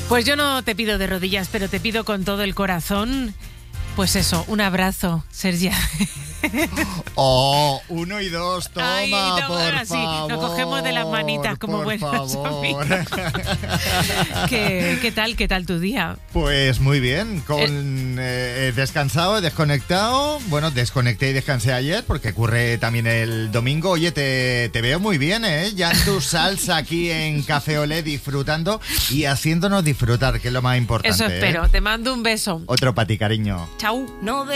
Pues yo no te pido de rodillas, pero te pido con todo el corazón, pues eso, un abrazo, Sergi. Oh, 1 y 2, toma, Ay, por ahora sí, favor. nos cogemos de las manitas como buenos amigos. ¿Qué tal tu día? Pues muy bien, descansado, desconectado. Bueno, desconecté y descansé ayer porque ocurre también el domingo. Oye, te veo muy bien, ¿eh? Ya en tu salsa aquí en Café Olé disfrutando y haciéndonos disfrutar, que es lo más importante. Eso espero, ¿eh? te mando un beso. Otro para ti, cariño. Chau. No